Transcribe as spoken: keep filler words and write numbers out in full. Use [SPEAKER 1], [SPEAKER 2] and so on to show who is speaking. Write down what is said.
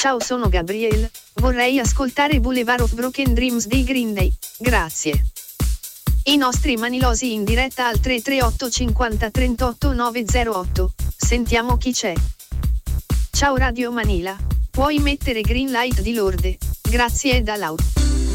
[SPEAKER 1] Ciao, sono Gabriel, vorrei ascoltare Boulevard of Broken Dreams dei Green Day, grazie. I nostri manilosi in diretta al tre tre otto cinquanta trentotto novecentotto, sentiamo chi c'è. Ciao Radio Manila, puoi mettere Green Light di Lorde, grazie e da Lau.